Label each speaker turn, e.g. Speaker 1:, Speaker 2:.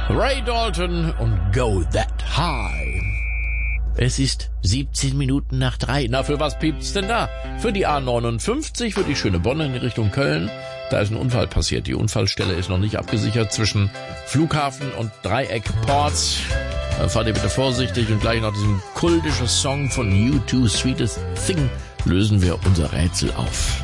Speaker 1: Ray Dalton und Go That High. Es ist 17 Minuten nach 3. Na, für was piept's denn da? Für die A59, für die schöne Bonn in Richtung Köln. Da ist ein Unfall passiert. Die Unfallstelle ist noch nicht abgesichert zwischen Flughafen und Dreieck Ports. Da fahrt ihr bitte vorsichtig und gleich nach diesem kultischen Song von U2, Sweetest Thing, lösen wir unser Rätsel auf.